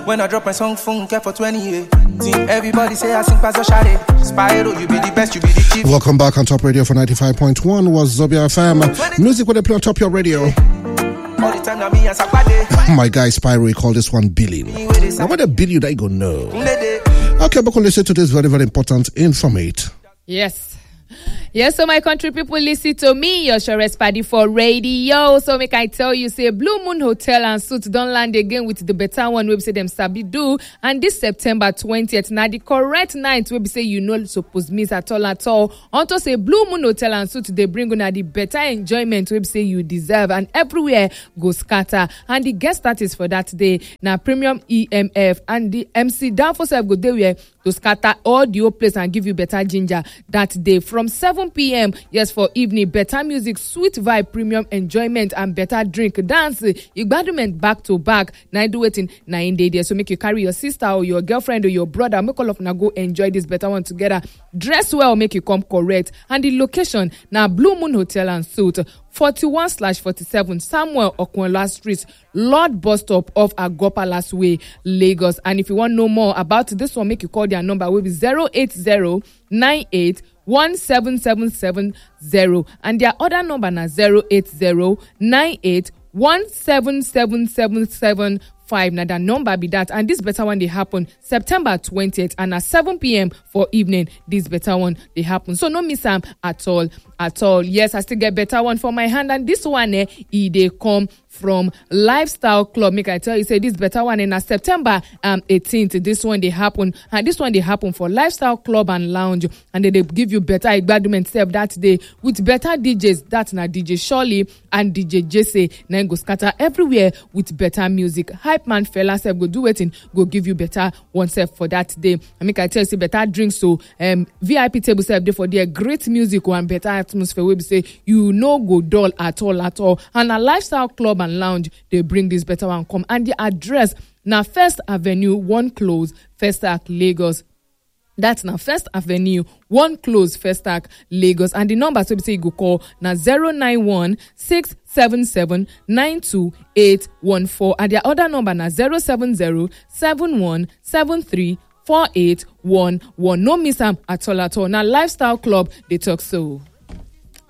When I drop my song, phone care for 20 years. Everybody say I sing past Shade. Spyro, you be the best, you be the chief. Welcome back on Top Radio for 95.1 was Zobia FM. Music with a play on Top Your Radio. All the time that me and Sakwade. My guy Spyro, he called this one billing. Now what a bill you that you go know. Okay, but listen to this very, very important informate. Yes, so my country people, listen to me, your Shores Paddy for radio. So make I tell you, say Blue Moon Hotel and Suites don't land again with the better one we say them sabi do. And this September 20th, now the correct night we say you know suppose miss at all. Onto say Blue Moon Hotel and Suites they bring on the better enjoyment we say you deserve and everywhere go scatter. And the guest artist for that day now Premium EMF and the MC down for self go there to scatter all the whole place and give you better ginger that day from 7 p.m. Yes, for evening, better music, sweet vibe, premium enjoyment, and better drink, dance, igbadument back to back. Now do it in 9 days. So make you carry your sister or your girlfriend or your brother. Make all of now go enjoy this better one together. Dress well, make you come correct. And the location now Blue Moon Hotel and Suites. 41/47 Samuel Okunla Street, Lord Bus Stop off Agopalas Way, Lagos. And if you want to know more about this one, make you call their number will be 08098177770 and their other number na 08098177775. Now the number be that, and this better one they happen September 20th and at 7 p.m. for evening. This better one they happen, so no miss them at all. Yes, I still get better one for my hand, and this one they come from Lifestyle Club. Make I tell you, say this better one in September 18th. This one they happen, and this one they happen for Lifestyle Club and Lounge, and they give you better igbadument step that day with better DJs. That's na DJ Shirley and DJ Jesse. Now go scatter everywhere with better music. Hype man fella self go do it in, go give you better one self for that day. And make I tell you, say better drinks, so VIP table self there for their great music and better atmosphere. We say you no go dull at all. And a Lifestyle Club and Lounge, they bring this better one come, and the address na First Avenue 1 Close, Festac, Lagos. That's na First Avenue 1 Close, Festac, Lagos. And the number so we say you go call na 091-677-92814, and their other number na 070-7173-4811. No miss them at all. Now Lifestyle Club, they talk so.